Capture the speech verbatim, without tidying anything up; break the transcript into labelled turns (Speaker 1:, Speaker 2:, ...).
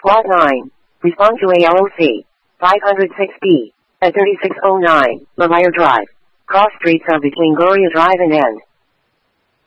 Speaker 1: Squad nine. Respond to A L O C. five oh six B. At thirty-six oh nine, LaVire Drive. Cross streets are between Gloria Drive and End.